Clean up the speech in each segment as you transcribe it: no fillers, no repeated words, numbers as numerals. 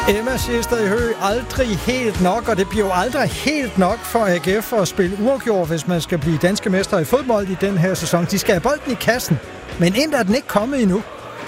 Emma siger stadig aldrig helt nok, og det bliver jo aldrig helt nok for AGF at spille uafgjort, hvis man skal blive danske mestre i fodbold i den her sæson. De skal have bolden i kassen, men end er den ikke kommet endnu.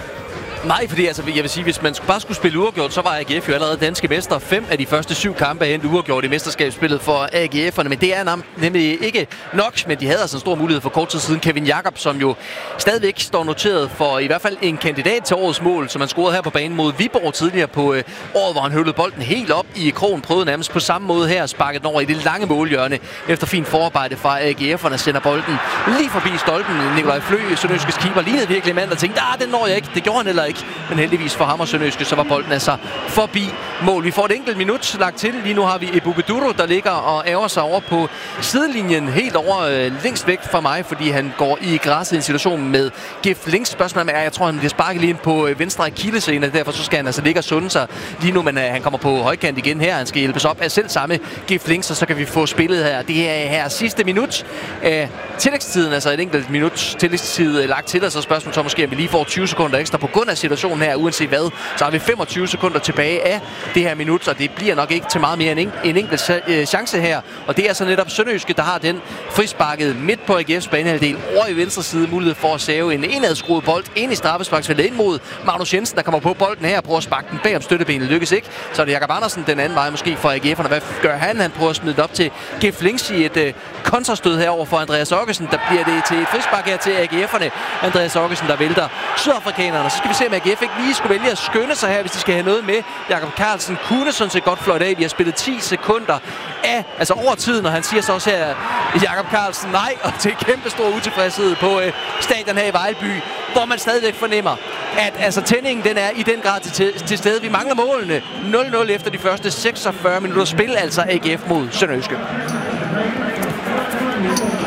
Nej, fordi altså, jeg vil sige, hvis man bare skulle spille uafgjort, så var AGF jo allerede danske mestre. 5 af de første 7 kampe er endt uafgjort i mesterskabsspillet for AGF'erne, men det er nemlig ikke nok, men de havde altså en stor mulighed for kort tid siden. Kevin Jakob, som jo stadigvæk står noteret for i hvert fald en kandidat til årets mål, som han scorede her på banen mod Viborg tidligere på året, hvor han høvlede bolden helt op i krogen, prøvede nærmest på samme måde her, sparket den over i det lange målhjørne efter fint forarbejde fra AGF'erne, sender bolden lige forbi stolpen. Nikolaj Flø, Sønderjyskes keeper, lignede virkelig mand, der tænkte, den når jeg ikke. Det gjorde han heller ikke. Men heldigvis for ham og Sønderjyske, så var bolden altså forbi mål. Vi får et enkelt minut lagt til. Lige nu har vi Ebou Beduru, der ligger og ærger sig over på sidelinjen, helt over længst væk fra mig, fordi han går i græsset i en situation med Gif Links. Spørgsmålet er, jeg tror, han bliver sparket lige ind på venstre akillescene, derfor så skal han altså ligge og sunde sig lige nu, men han kommer på højkant igen her. Han skal hjælpes op af selv samme Gif Links, og så kan vi få spillet her. Det er her sidste minut af tillægstiden, altså et enkelt minut tillægstid lagt til, og så spørgsmålet så måske, at vi lige får 20 sekunder ekstra på grund af situationen her, uanset hvad. Så har vi 25 sekunder tilbage af det her minut, og det bliver nok ikke til meget mere end en enkelt chance her. Og det er så netop Sønderjyske, der har den frisparket midt på AGF's banehalvdel over i venstre side, mulighed for at save en indadskruet bold ind i straffesparksfeltet ind mod Magnus Jensen, der kommer på bolden her og prøver at sparke den bag om støttebenet. Lykkes ikke. Så er det Jakob Andersen den anden vej måske for AGF'erne. Hvad gør han? Han prøver at smide det op til Gif Links i et kontrastød herover for Andreas Okkesen. Der bliver det til et frispark her til AGF'erne. Andreas Okkesen, der vælter sydafrikanerne. Så skal vi se, om AGF ikke lige skulle vælge at skynde sig her, hvis de skal have noget med. Jakob Carlsen kunne sådan set godt fløjte af. Vi har spillet 10 sekunder af, altså over tiden, og han siger så også her, Jakob Carlsen nej, og til kæmpe stor utilfredshed på stadion her i Vejlby, hvor man stadigvæk fornemmer, at altså tændingen den er i den grad til stede. Vi mangler målene. 0-0 efter de første 46 minutter spil, altså AGF mod Sønderjyske.